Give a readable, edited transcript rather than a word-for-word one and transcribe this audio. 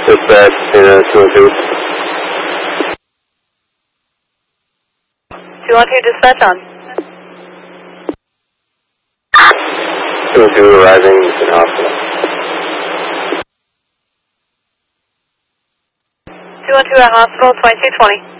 Dispatch, 212. 212, dispatch on. 212 arriving in hospital. 212 at hospital, 2220.